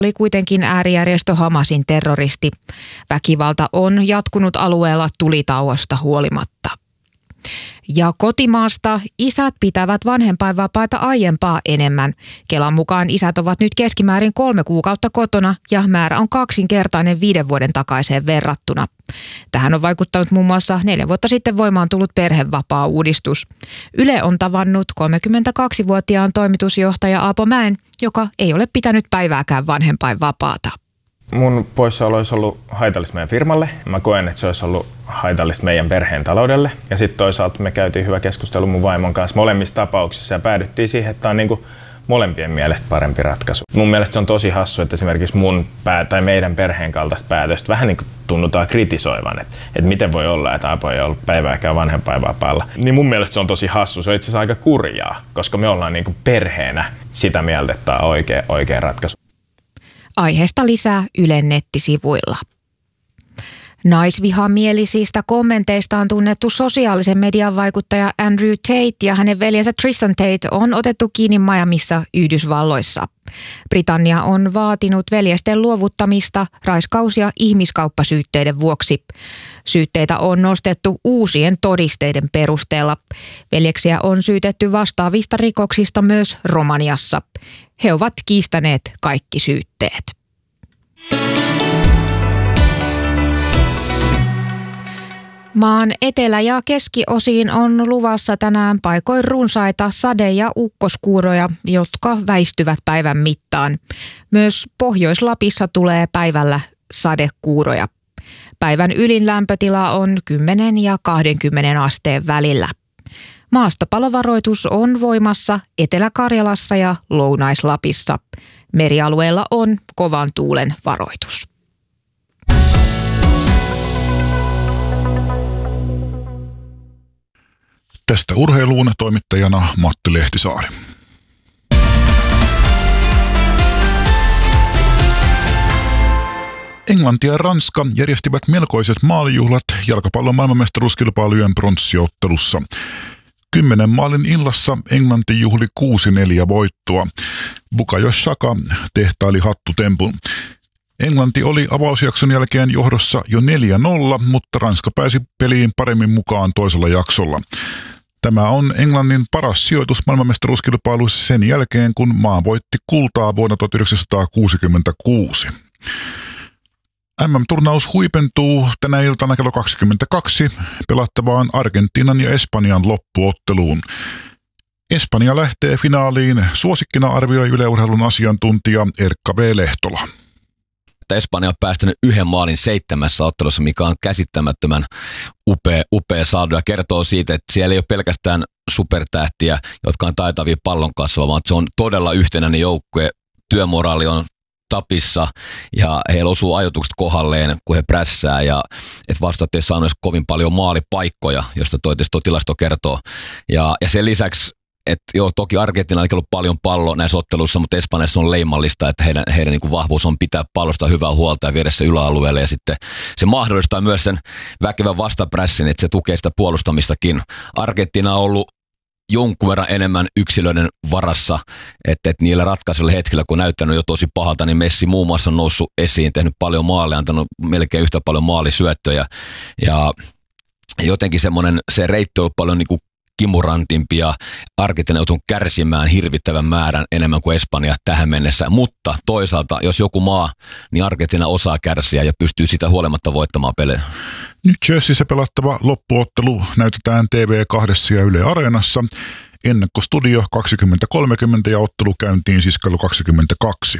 oli kuitenkin äärijärjestö Hamasin terroristi. Väkivalta on jatkunut alueella tulitauosta huolimatta. Ja kotimaasta isät pitävät vanhempainvapaita aiempaa enemmän. Kelan mukaan isät ovat nyt keskimäärin 3 kuukautta kotona ja määrä on 2-kertainen 5 vuoden takaiseen verrattuna. Tähän on vaikuttanut muun muassa 4 vuotta sitten voimaan tullut perhevapaa-uudistus. Yle on tavannut 32-vuotiaan toimitusjohtaja Aapo Mäen, joka ei ole pitänyt päivääkään vanhempainvapaata. Mun poissaolo olisi ollut haitallista meidän firmalle. Mä koen, että se olisi ollut haitallista meidän perheen taloudelle. Ja sitten toisaalta me käytiin hyvä keskustelu mun vaimon kanssa molemmissa tapauksissa ja päädyttiin siihen, että tämä on niinku molempien mielestä parempi ratkaisu. Mun mielestä se on tosi hassu, että esimerkiksi tai meidän perheen kaltaista päätöstä vähän niin kuin tunnutaan kritisoivan, että miten voi olla, että Aapo ei ollut päivääkään vanhempainvapaalla. Niin mun mielestä se on tosi hassu, se on itse asiassa aika kurjaa, koska me ollaan niin kuin perheenä sitä mieltä, että tämä on oikea ratkaisu. Aiheesta lisää Ylen nettisivuilla. Naisvihamielisistä kommenteista on tunnettu sosiaalisen median vaikuttaja Andrew Tate ja hänen veljensä Tristan Tate on otettu kiinni Miamissa Yhdysvalloissa. Britannia on vaatinut veljesten luovuttamista raiskaus- ja ihmiskauppasyytteiden vuoksi. Syytteitä on nostettu uusien todisteiden perusteella. Veljeksiä on syytetty vastaavista rikoksista myös Romaniassa. He ovat kiistäneet kaikki syytteet. Maan etelä- ja keskiosiin on luvassa tänään paikoin runsaita sade- ja ukkoskuuroja, jotka väistyvät päivän mittaan. Myös Pohjois-Lapissa tulee päivällä sadekuuroja. Päivän ylin lämpötila on 10 ja 20 asteen välillä. Maastopalovaroitus on voimassa Etelä-Karjalassa ja Lounais-Lapissa. Merialueella on kovan tuulen varoitus. Tästä urheiluun toimittajana Matti Lehtisaari. Englanti ja Ranska järjestivät melkoiset maalijuhlat jalkapallon maailmanmestaruuskilpailujen pronssiottelussa. 10 maalin illassa Englanti juhli 6-4 voittoa. Bukayo Saka tehtaili hattutempun. Englanti oli avausjakson jälkeen johdossa jo 4-0, mutta Ranska pääsi peliin paremmin mukaan toisella jaksolla. Tämä on Englannin paras sijoitus maailmanmestaruuskilpailuissa sen jälkeen, kun maa voitti kultaa vuonna 1966. MM-turnaus huipentuu tänä iltana kello 22 pelattavaan Argentiinan ja Espanjan loppuotteluun. Espanja lähtee finaaliin, suosikkina arvioi Yle Urheilun asiantuntija Erkka B. Lehtola. Espanja on päästänyt 1 maalin 7 ottelussa, mikä on käsittämättömän upea saldo ja kertoo siitä, että siellä ei ole pelkästään supertähtiä, jotka on taitavia pallon kasvaa, vaan se on todella yhtenäinen joukkue. Työmoraali on tapissa ja heillä osuu ajoitukset kohdalleen, kun he prässää ja että vastaat ei saanut kovin paljon maalipaikkoja, josta tuo tilasto kertoo. Ja sen lisäksi että joo, toki Argentiinalla on ollut paljon palloa näissä otteluissa, mutta Espanjassa on leimallista, että heidän niin kuin vahvuus on pitää pallosta hyvää huolta ja viedä se yläalueelle. Ja sitten se mahdollistaa myös sen väkevän vastaprässin, että se tukee sitä puolustamistakin. Argentiina on ollut jonkun verran enemmän yksilöiden varassa, että niillä ratkaisuilla hetkillä, kun näyttänyt jo tosi pahalta, niin Messi muun muassa on noussut esiin, tehnyt paljon maaleja, antanut melkein yhtä paljon maalisyöttöjä. Ja jotenkin se reitti on ollut paljon niin kuin kimurantimpi ja Argentiina joutuu kärsimään hirvittävän määrän enemmän kuin Espanja tähän mennessä, mutta toisaalta jos joku maa, niin Argentiina osaa kärsiä ja pystyy sitä huolimatta voittamaan pelejä. Nyt Jerseyssä pelattava loppuottelu näytetään TV2 ja Yle Areenassa. Ennakkostudio 20.30 ja ottelu käyntiin siis kello 22.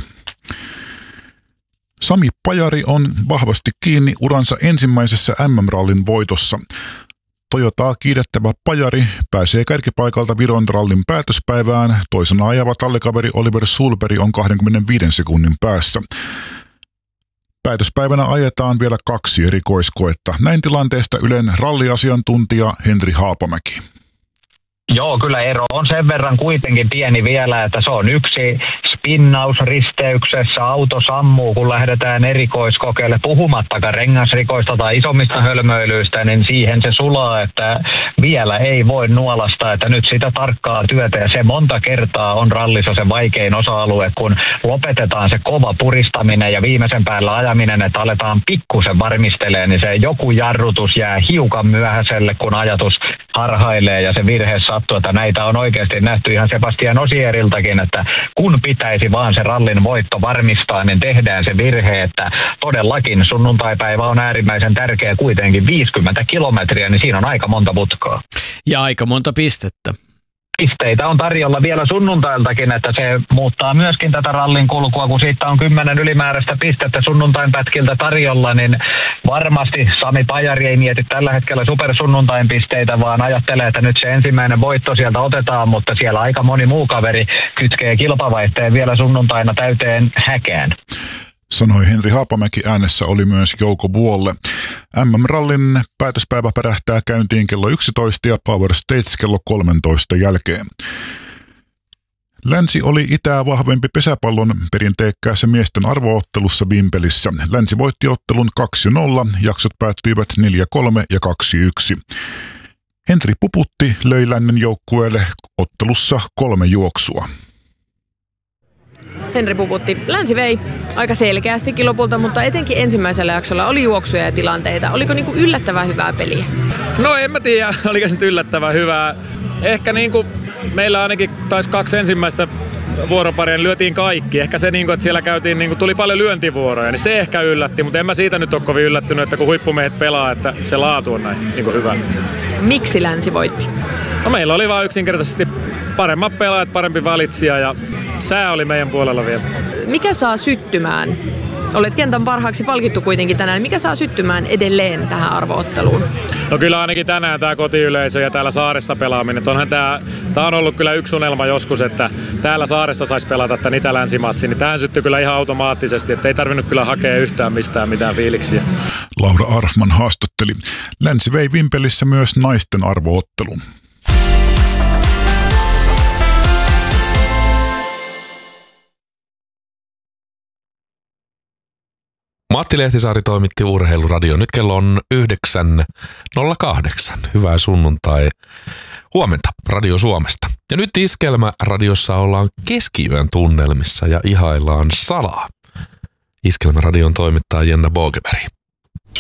Sami Pajari on vahvasti kiinni uransa ensimmäisessä MM-rallin voitossa. Toyotaa kiidettävä Pajari pääsee kärkipaikalta Viron rallin päätöspäivään. Toisena ajava tallikaveri Oliver Sulberg on 25 sekunnin päässä. Päätöspäivänä ajetaan vielä 2 erikoiskoetta. Näin tilanteesta Ylen ralliasiantuntija Henri Haapamäki. Joo, kyllä ero on sen verran kuitenkin pieni vielä, että se on yksi pinnausristeyksessä auto sammuu, kun lähdetään erikoiskokeille, puhumattakaan rengasrikoista tai isommista hölmöilyistä, niin siihen se sulaa, että vielä ei voi nuolasta, että nyt sitä tarkkaa työtä, ja se monta kertaa on rallissa se vaikein osa-alue, kun lopetetaan se kova puristaminen ja viimeisen päällä ajaminen, että aletaan pikkusen varmistelee, niin se joku jarrutus jää hiukan myöhäiselle, kun ajatus harhailee ja se virhe sattuu, että näitä on oikeasti nähty ihan Sebastian Osieriltakin, että kun pitäisi vaan se rallin voitto varmistaa, niin tehdään se virhe, että todellakin sunnuntaipäivä on äärimmäisen tärkeä, kuitenkin 50 kilometriä, niin siinä on aika monta putkaa. Ja aika monta pistettä. Pisteitä on tarjolla vielä sunnuntailtakin, että se muuttaa myöskin tätä rallin kulkua, kun siitä on 10 ylimääräistä pistettä sunnuntain pätkiltä tarjolla, niin varmasti Sami Pajari ei mieti tällä hetkellä supersunnuntain pisteitä, vaan ajattelee, että nyt se ensimmäinen voitto sieltä otetaan, mutta siellä aika moni muu kaveri kytkee kilpavaihteen vielä sunnuntaina täyteen häkään. Sanoi Henri Haapamäki, äänessä oli myös Jouko Buolle. MM-rallin päätöspäivä pärähtää käyntiin kello 11 ja Power Stage kello 13 jälkeen. Länsi oli itää vahvempi pesäpallon perinteikkäässä miesten arvoottelussa Vimpelissä. Länsi voitti ottelun 2-0, jaksot päättyivät 4-3 ja 2-1. Henri Puputti löi lännen joukkueelle ottelussa 3 juoksua. Henri Puputti. Länsi vei aika selkeästikin lopulta, mutta etenkin ensimmäisellä jaksolla oli juoksuja ja tilanteita. Oliko niinku yllättävän hyvää peliä? No en mä tiedä, oliko se nyt yllättävän hyvää. Ehkä niinku meillä ainakin taisi 2 ensimmäistä vuoroparia, niin lyötiin kaikki. Ehkä se, että siellä tuli paljon lyöntivuoroja, niin se ehkä yllätti, mutta en mä siitä nyt ole kovin yllättynyt, että kun huippumiehet pelaa, että se laatu on näin hyvä. Miksi Länsi voitti? No meillä oli vaan yksinkertaisesti paremmat pelaajat, parempi valitsija ja sää oli meidän puolella vielä. Mikä saa syttymään? Olet kentän parhaaksi palkittu kuitenkin tänään. Mikä saa syttymään edelleen tähän arvootteluun? No kyllä ainakin tänään tämä kotiyleisö ja täällä saaressa pelaaminen. Onhan tämä on ollut kyllä yksi unelma joskus, että täällä saaressa saisi pelata tämän Itä-Länsimatsin. Niin tähän syttyi kyllä ihan automaattisesti, että ei tarvinnut kyllä hakea yhtään mistään mitään fiiliksiä. Laura Arfman haastatteli. Länsi vei Vimpelissä myös naisten arvoottelun. Matti Lehtisaari toimitti Urheiluradio. Nyt kello on 9.08. Hyvää sunnuntai. Huomenta Radio Suomesta. Ja nyt Iskelmä radiossa ollaan keskiyön tunnelmissa ja ihaillaan salaa. Iskelmä radion toimittaa Jenna Bogeberg.